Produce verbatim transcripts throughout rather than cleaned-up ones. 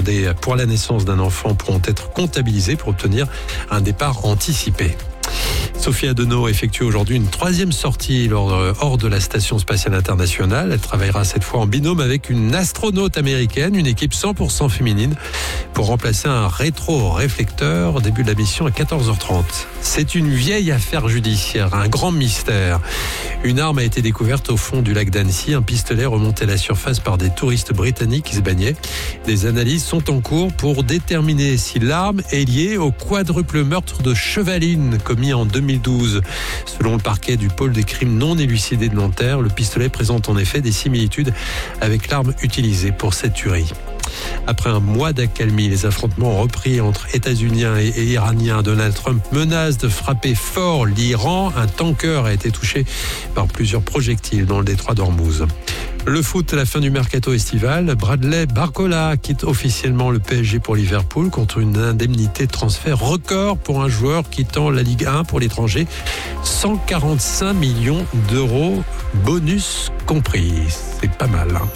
accordées pour la naissance d'un enfant pourront être comptabilisées pour obtenir un départ anticipé. Sophie Adenau effectue aujourd'hui une troisième sortie hors de la Station spatiale internationale. Elle travaillera cette fois en binôme avec une astronaute américaine, une équipe cent pour cent féminine, pour remplacer un rétro-réflecteur. Début de la mission à quatorze heures trente. C'est une vieille affaire judiciaire, un grand mystère. Une arme a été découverte au fond du lac d'Annecy. Un pistolet remonté à la surface par des touristes britanniques qui se baignaient. Des analyses sont en cours pour déterminer si l'arme est liée au quadruple meurtre de Chevaline commis en deux mille douze. Selon le parquet du pôle des crimes non élucidés de Nanterre, le pistolet présente en effet des similitudes avec l'arme utilisée pour cette tuerie. Après un mois d'accalmie, les affrontements ont repris entre États-Uniens et Iraniens. Donald Trump menace de frapper fort l'Iran. Un tanker a été touché par plusieurs projectiles dans le détroit d'Ormuz. Le foot à la fin du mercato estival, Bradley Barcola quitte officiellement le P S G pour Liverpool contre une indemnité de transfert record pour un joueur quittant la Ligue un pour l'étranger. cent quarante-cinq millions d'euros, bonus compris. C'est pas mal, hein.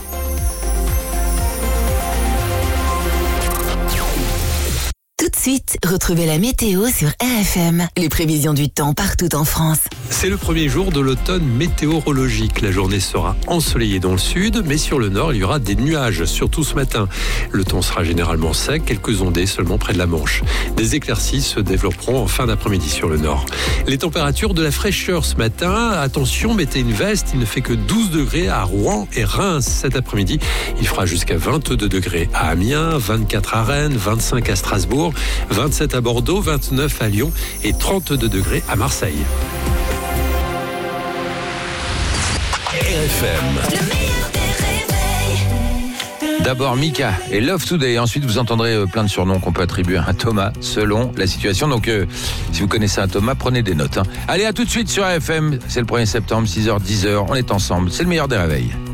Tout de suite, retrouvez la météo sur R F M. Les prévisions du temps partout en France. C'est le premier jour de l'automne météorologique. La journée sera ensoleillée dans le sud, mais sur le nord, il y aura des nuages, surtout ce matin. Le temps sera généralement sec, quelques ondées seulement près de la Manche. Des éclaircies se développeront en fin d'après-midi sur le nord. Les températures, de la fraîcheur ce matin. Attention, mettez une veste. Il ne fait que douze degrés à Rouen et Reims cet après-midi. Il fera jusqu'à vingt-deux degrés à Amiens, vingt-quatre à Rennes, vingt-cinq à Strasbourg, vingt-sept à Bordeaux, vingt-neuf à Lyon et trente-deux degrés à Marseille. R F M. D'abord Mika et Love Today. Ensuite, vous entendrez plein de surnoms qu'on peut attribuer à un Thomas selon la situation. Donc, euh, si vous connaissez un Thomas, prenez des notes. Hein. Allez, à tout de suite sur R F M. C'est le premier septembre, six heures, dix heures. On est ensemble. C'est le meilleur des réveils.